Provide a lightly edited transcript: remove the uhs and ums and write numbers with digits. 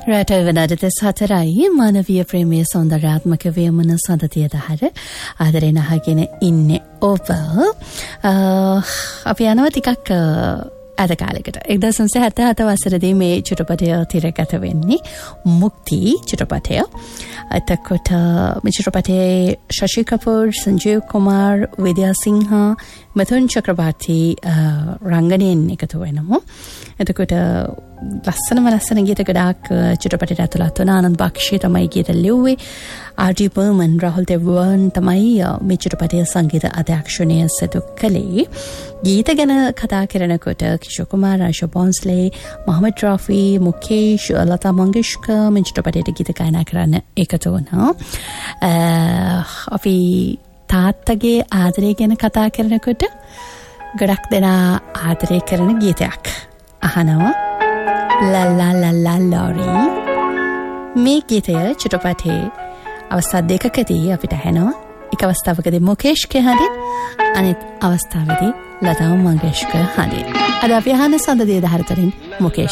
රට වෙනදට සතරයි මානවීය ප්‍රේමයේ සෞන්දර්යාත්මක වේමන සඳතිය දහර ආදරෙන් අහගෙන ඉන්නේ ඔබ. අපි යනවා ටිකක් අද කාලෙකට 1977 වසරේදී මේ චිත්‍රපටය තිරගත වෙන්නේ මුක්ති චිත්‍රපටය. එතකොට මේ චිත්‍රපටයේ ශෂි කපූර්, සංජීව් කුමාර්, විද්‍යා සිංහ, මිථුන් චක්‍රවර්ති රංගනයෙන් එකතු වෙනවා. එතකොට ලස්සන ගීත ගොඩාක් චිත්‍රපටයට ඇතුළත් වුණා. ආනන්ද බක්ෂි තමයි ගීත ලිව්වේ. ආර්.ඩී. බර්මන්, රාහුල් දෙවර්න් තමයි මේ චිත්‍රපටයේ සංගීත අධ්‍යක්ෂණය සිදු කළේ. ගීත ගැන කතා කරනකොට කිෂෝර් කුමාර්, ආයිෂා බොන්ස්ලේ, මොහමඩ් රාෆි, මුකේෂ්, ලතා මංගেশකර් මේ චිත්‍රපටයට ගීත ගායනා කරන්න එකතු වුණා. අපි තාත්තගේ ආදරය ගැන කතා කරනකොට ගොඩක් දෙනා ආදරය කරන ගීතයක් අහනවා. ලා ලා ලා ලා ලෝරි. මේ ගීතය චිත්‍රපටයේ අවස්ථා දෙකකදී අපිට ඇහෙනවා. එක අවස්ථාවකදී මුකේෂ්ගේ හඬින්, අනිත් අවස්ථාවේදී ලතා මංගেশකර් හඬින්. අද අපි අහන සඳදිය දහරතරින් මුකේෂ්